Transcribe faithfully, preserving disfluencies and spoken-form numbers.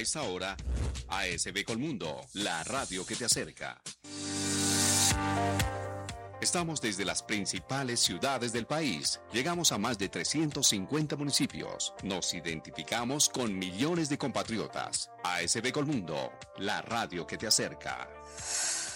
esta hora, A S B Colmundo, la radio que te acerca. Estamos desde las principales ciudades del país. Llegamos a más de trescientos cincuenta municipios. Nos identificamos con millones de compatriotas. A S B Colmundo, la radio que te acerca.